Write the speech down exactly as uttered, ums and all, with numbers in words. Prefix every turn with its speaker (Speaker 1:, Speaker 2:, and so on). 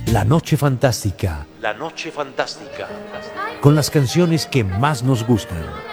Speaker 1: La Noche Fantástica. La Noche Fantástica. Con las canciones que más nos gustan.